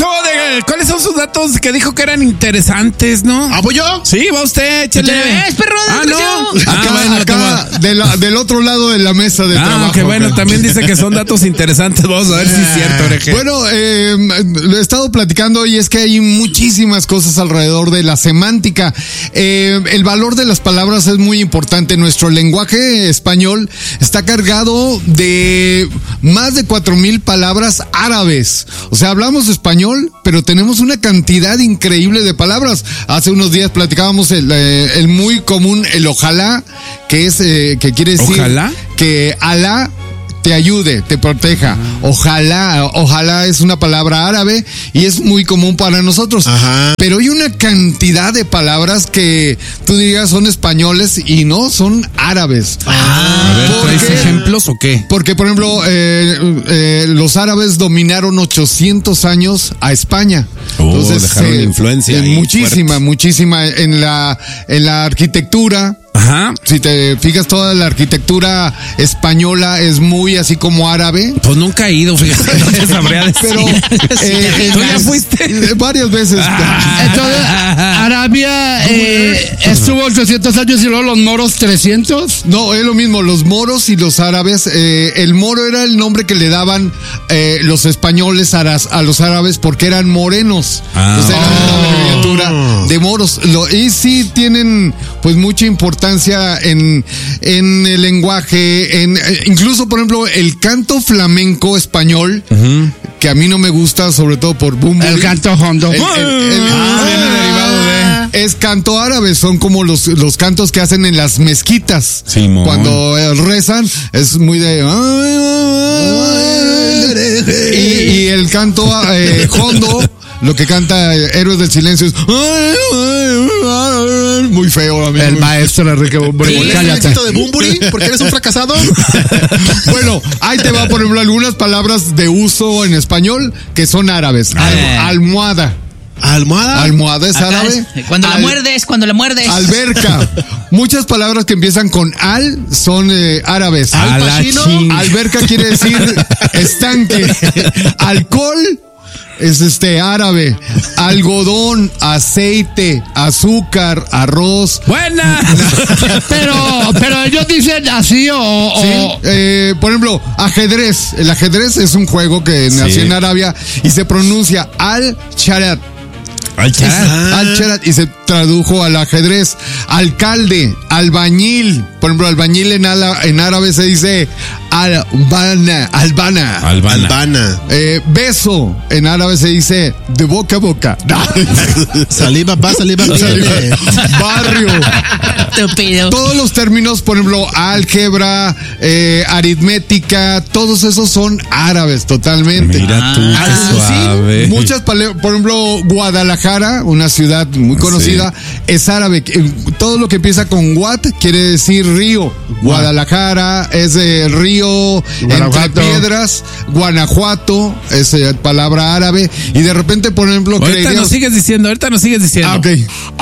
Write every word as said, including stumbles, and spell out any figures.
dato de cuáles son sus datos que dijo que eran interesantes, ¿no? ¿Ah, voy yo? Sí, va usted, échale. ves, perro, Ah, no. Acá, Ah, bueno, acá de la, del otro lado de la mesa de Ah, trabajo. que bueno, acá. también dice que son datos interesantes. Vamos a ver si es cierto, Oreje. Bueno, eh, lo he estado platicando y es que hay muchísimas cosas alrededor de la semántica. Eh, el valor de las palabras es muy importante. Nuestro lenguaje español está cargado de más de cuatro mil palabras árabes. O sea, hablamos español, pero tenemos una cantidad increíble de palabras. Hace unos días platicábamos el, eh, el muy común, el ojalá, que es, eh, que quiere decir ¿Ojalá? que Alá te ayude, te proteja. Ojalá, ojalá es una palabra árabe y es muy común para nosotros. Ajá. Pero hay una cantidad de palabras que tú dirías son españoles y no, son árabes. A ver, ¿por ¿traes qué? ejemplos o qué? Porque, por ejemplo, eh, eh, los árabes dominaron ochocientos años a España. Oh, dejaron influencia ahí muchísima, fuerte. muchísima en la, en la arquitectura. Ajá. Si te fijas, toda la arquitectura española es muy así como árabe. Pues nunca he ido, fíjate, no te sabría decir. Pero eh, ¿Tú ya es- fuiste? eh, varias veces. Entonces, Arabia eh, estuvo ochocientos años y luego los moros trescientos. No, es lo mismo, los moros y los árabes. Eh, el moro era el nombre que le daban eh, los españoles a, las- a los árabes porque eran morenos. Ah. Entonces era Oh. una abreviatura de moros. Lo, y sí tienen pues mucha importancia en, en el lenguaje, en eh, incluso por ejemplo el canto flamenco español, que a mí no me gusta, sobre todo por boom. El canto hondo. El- el- el- Ah, viene derivado de- Es canto árabe, son como los, los cantos que hacen en las mezquitas. Simón. Cuando eh, rezan, es muy de... Y, y el canto eh, hondo, lo que canta eh, Héroes del Silencio es... Muy feo, amigo. El maestro Enrique Bumburi. ¿Cuál es el Cállate. éxito de Bumburi? ¿Porque eres un fracasado? Bueno, ahí te va, por ejemplo, algunas palabras de uso en español que son árabes. Al- Eh. almohada. ¿Almohada? Almohada es Acá árabe. es, cuando la Al- muerdes, cuando la muerdes. Alberca. Muchas palabras que empiezan con al son eh, árabes. A la Pacino. ching- Alberca quiere decir estanque. Alcohol es este árabe. Algodón, aceite, azúcar, arroz. ¡Buena! Pero, pero ellos dicen así o, o- ¿Sí? Eh, por ejemplo, ajedrez. El ajedrez es un juego que nació en Arabia y se pronuncia al-charat. Al charal. Al-charat y se tradujo al ajedrez. Alcalde, albañil. Por ejemplo, albañil en, ala- en árabe se dice albana. Albana. Albana. Albana. Eh, beso en árabe se dice de boca a boca. Saliva va, saliva viene. Barrio. Estúpido. Todos los términos, por ejemplo, álgebra, eh, aritmética, todos esos son árabes totalmente. Mira tú, Ah, qué Sí, suave. muchas pale- por ejemplo, Guadalajara, una ciudad muy conocida, es árabe. Eh, Todo lo que empieza con Guad quiere decir río. Guadalajara es el río entre Guanajuato. piedras. Guanajuato es eh, palabra árabe. Y de repente, por ejemplo, Ahorita creeríamos- nos sigues diciendo, ahorita nos sigues diciendo. Ah, ok.